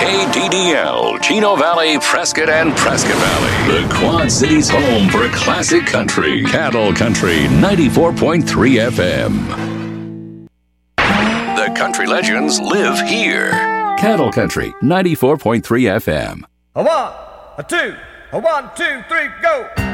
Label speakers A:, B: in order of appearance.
A: KDDL, Chino Valley, Prescott, and Prescott Valley. The Quad Cities' home for classic country. Cattle Country 94.3 FM. The country legends live here. Cattle Country 94.3 FM.
B: A 1, a 2, a 1, 2, 3, go!